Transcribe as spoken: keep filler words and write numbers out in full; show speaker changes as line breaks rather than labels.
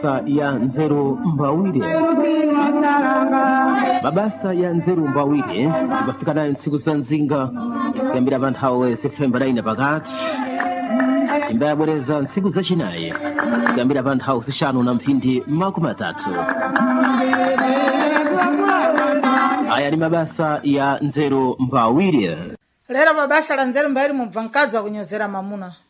mabasa ya nzeru mbawire. Mabasa ya nzeru mbawire ibafika nayo ntsiku za nzinga kuyambira pa nthawi Septemba naine pakati imbayabwereza ntsiku zachinayi kuyambira pa nthawi zixanu na mphindi makumi atatu. Aya ni mabasa ya nzeru mbawire.
Lero mabasa la nzeru mbawire mubva mkazi wa kunyozera mamuna.